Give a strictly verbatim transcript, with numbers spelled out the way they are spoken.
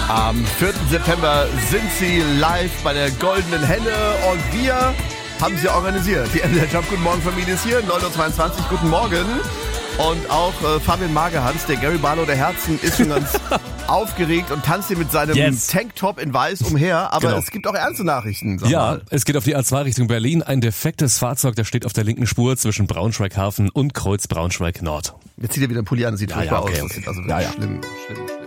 Am vierten September sind sie live bei der Goldenen Henne und wir haben sie organisiert. Die M D R Jump Guten Morgen Familie ist hier, neun Uhr zweiundzwanzig, guten Morgen. Und auch äh, Fabian Magerhans, der Gary Barlow der Herzen, ist schon ganz aufgeregt und tanzt hier mit seinem yes. Tanktop in Weiß umher. Aber genau. Es gibt auch ernste Nachrichten. Sag ja, mal. Es geht auf die A zwei Richtung Berlin. Ein defektes Fahrzeug, das steht auf der linken Spur zwischen Braunschweig Hafen und Kreuz Braunschweig Nord. Jetzt zieht er wieder einen Pulli an, sieht ja, furchtbar ja, okay, aus. okay. Das sieht also ja, ja. schlimm, schlimm, schlimm.